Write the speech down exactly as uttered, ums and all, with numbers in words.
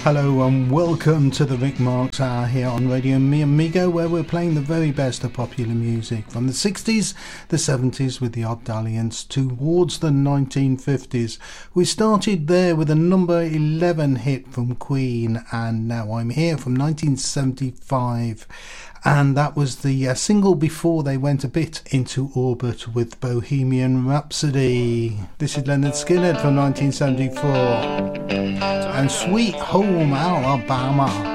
Hello and welcome to the Rick Marks Hour here on Radio Mi Amigo, where we're playing the very best of popular music from the sixties, the seventies with the odd dalliance towards the nineteen fifties. We started there with a number eleven hit from Queen, and Now I'm Here from nineteen seventy-five. And that was the uh, single before they went a bit into orbit with Bohemian Rhapsody. This is Leonard Skinner from nineteen seventy-four and Sweet Home Alabama.